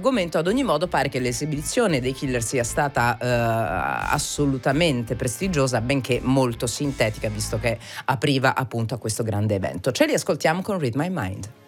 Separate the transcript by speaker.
Speaker 1: argomento. Ad ogni modo pare che l'esibizione dei Killer sia stata assolutamente prestigiosa, benché molto sintetica, visto che apriva appunto a questo grande evento. Ce li ascoltiamo con Read My Mind.